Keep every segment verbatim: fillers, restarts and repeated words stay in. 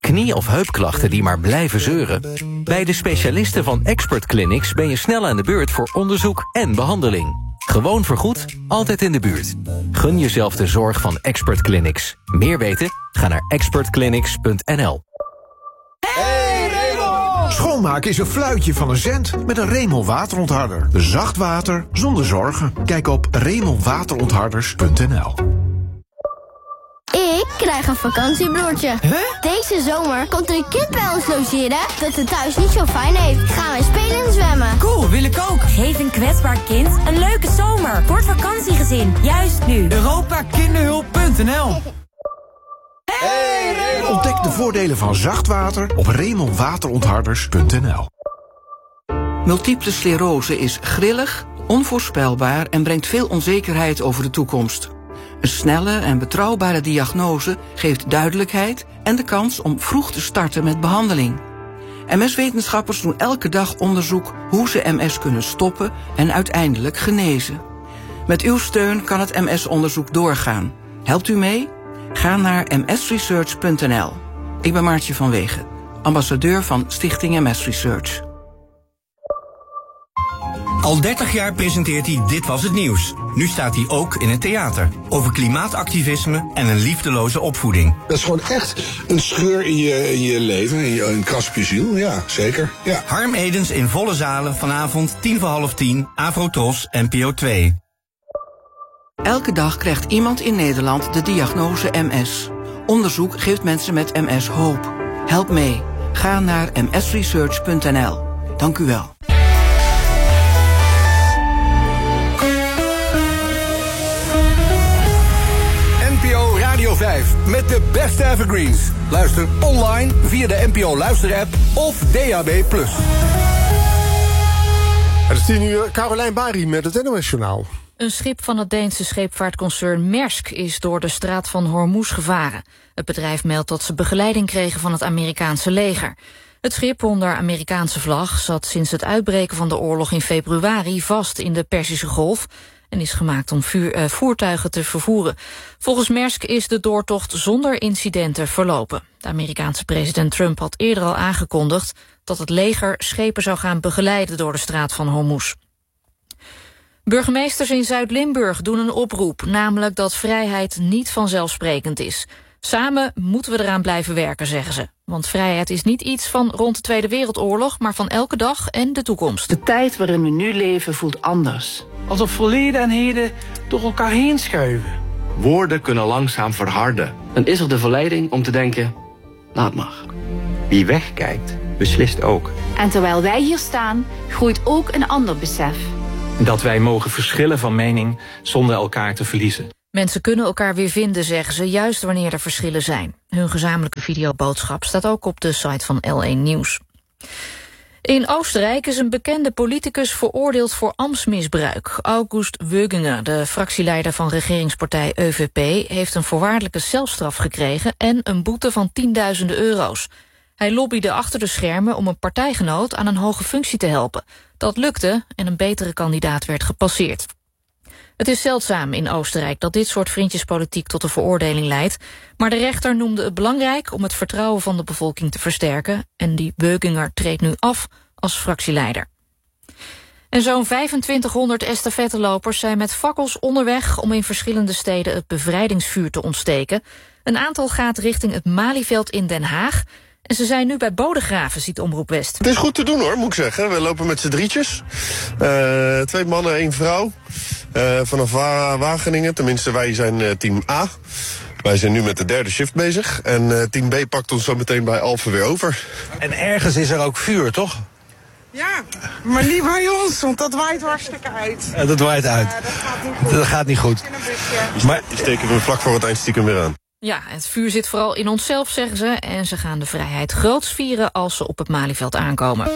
knie- of heupklachten die maar blijven zeuren? Bij de specialisten van Expert Clinics ben je snel aan de beurt voor onderzoek en behandeling. Gewoon vergoed, altijd in de buurt. Gun jezelf de zorg van Expert Clinics. Meer weten? Ga naar expert clinics punt n l. Hey Raymond! Schoonmaken is een fluitje van een cent met een Raymond waterontharder. Zacht water zonder zorgen. Kijk op raymond waterontharders punt n l. Ik krijg een vakantiebroertje. Huh? Deze zomer komt er een kind bij ons logeren dat het thuis niet zo fijn heeft. Gaan wij spelen en zwemmen. Cool, wil ik ook. Geef een kwetsbaar kind een leuke zomer. Voor het vakantiegezin, juist nu. europa kinderhulp punt n l. Hey Raymond! Ontdek de voordelen van zacht water op raymond waterontharders punt n l. Multiple sclerose is grillig, onvoorspelbaar en brengt veel onzekerheid over de toekomst. Een snelle en betrouwbare diagnose geeft duidelijkheid en de kans om vroeg te starten met behandeling. M S-wetenschappers doen elke dag onderzoek hoe ze M S kunnen stoppen en uiteindelijk genezen. Met uw steun kan het M S-onderzoek doorgaan. Helpt u mee? Ga naar m s research punt n l. Ik ben Maartje van Wegen, ambassadeur van Stichting M S Research. Al dertig jaar presenteert hij Dit Was Het Nieuws. Nu staat hij ook in het theater. Over klimaatactivisme en een liefdeloze opvoeding. Dat is gewoon echt een scheur in je, in je leven, in je, een kras op je ziel. Ja, zeker. Ja. Harm Edens in volle zalen vanavond tien voor half tien, Afro-Tros, N P O twee. Elke dag krijgt iemand in Nederland de diagnose M S. Onderzoek geeft mensen met M S hoop. Help mee. Ga naar m s research punt n l. Dank u wel. N P O Radio vijf met de beste evergreens. Luister online via de N P O Luister-app of D A B plus. Het is tien uur, Carolijn Bari met het N O S-journaal. Een schip van het Deense scheepvaartconcern Maersk is door de straat van Hormuz gevaren. Het bedrijf meldt dat ze begeleiding kregen van het Amerikaanse leger. Het schip onder Amerikaanse vlag zat sinds het uitbreken van de oorlog in februari vast in de Perzische Golf en is gemaakt om vuur, uh, voertuigen te vervoeren. Volgens Maersk is de doortocht zonder incidenten verlopen. De Amerikaanse president Trump had eerder al aangekondigd dat het leger schepen zou gaan begeleiden door de straat van Hormuz. Burgemeesters in Zuid-Limburg doen een oproep, namelijk dat vrijheid niet vanzelfsprekend is. Samen moeten we eraan blijven werken, zeggen ze. Want vrijheid is niet iets van rond de Tweede Wereldoorlog, maar van elke dag en de toekomst. De tijd waarin we nu leven voelt anders. Alsof verleden en heden door elkaar heen schuiven. Woorden kunnen langzaam verharden. Dan is er de verleiding om te denken, laat maar. Wie wegkijkt, beslist ook. En terwijl wij hier staan, groeit ook een ander besef. Dat wij mogen verschillen van mening zonder elkaar te verliezen. Mensen kunnen elkaar weer vinden, zeggen ze, juist wanneer er verschillen zijn. Hun gezamenlijke videoboodschap staat ook op de site van L één Nieuws. In Oostenrijk is een bekende politicus veroordeeld voor ambtsmisbruik. August Wöginger, de fractieleider van regeringspartij E V P... heeft een voorwaardelijke celstraf gekregen en een boete van tienduizenden euro's. Hij lobbyde achter de schermen om een partijgenoot aan een hoge functie te helpen. Dat lukte en een betere kandidaat werd gepasseerd. Het is zeldzaam in Oostenrijk dat dit soort vriendjespolitiek tot een veroordeling leidt. Maar de rechter noemde het belangrijk om het vertrouwen van de bevolking te versterken. En die Wöginger treedt nu af als fractieleider. En zo'n vijfentwintighonderd estafettelopers zijn met fakkels onderweg om in verschillende steden het bevrijdingsvuur te ontsteken. Een aantal gaat richting het Malieveld in Den Haag. En ze zijn nu bij Bodegraven, ziet Omroep West. Het is goed te doen hoor, moet ik zeggen. We lopen met z'n drietjes. Uh, twee mannen, één vrouw. Uh, vanaf Wageningen, tenminste wij zijn uh, team A. Wij zijn nu met de derde shift bezig. En uh, team B pakt ons zo meteen bij Alphen weer over. En ergens is er ook vuur, toch? Ja, maar niet bij ons, want dat waait hartstikke uit. Uh, dat waait uit. Uh, dat gaat niet goed. Dat gaat niet goed. Maar die steken we vlak voor het eind stiekem weer aan. Ja, het vuur zit vooral in onszelf, zeggen ze. En ze gaan de vrijheid groots vieren als ze op het Malieveld aankomen.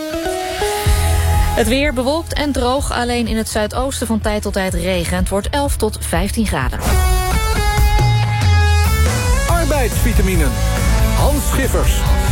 Het weer bewolkt en droog, alleen in het zuidoosten van tijd tot tijd regen. Het wordt elf tot vijftien graden. Arbeidsvitaminen. Hans Schiffers.